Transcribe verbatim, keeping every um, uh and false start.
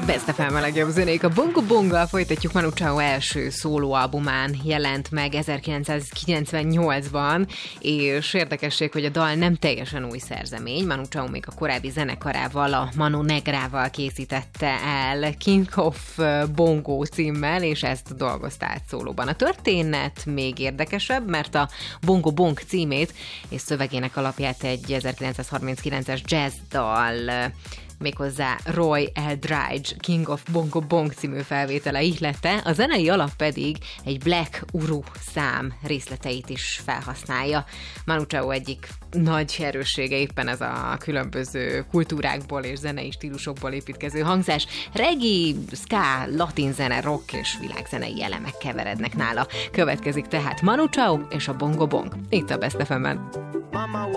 Best ef em a legjobb zenék. A Bongo Bonggal folytatjuk. Manu Chao első szólóalbumán jelent meg ezerkilencszázkilencvennyolcban, és érdekesség, hogy a dal nem teljesen új szerzemény. Manu Chao még a korábbi zenekarával, a Mano Negrával készítette el King of Bongo címmel, és ezt dolgozta át szólóban. A történet még érdekesebb, mert a Bongo Bong címét és szövegének alapját egy ezerkilencszázharminckilences jazz dal, méghozzá Roy Eldridge King of Bongo Bong című felvétele ihlette, a zenei alap pedig egy Black Uru szám részleteit is felhasználja. Manu Chao egyik nagy erőssége éppen ez a különböző kultúrákból és zenei stílusokból építkező hangzás. Reggae, ska, latin zene, rock és világzenei elemek keverednek nála. Következik tehát Manu Chao és a Bongo Bong. Itt a Best ef em-ben.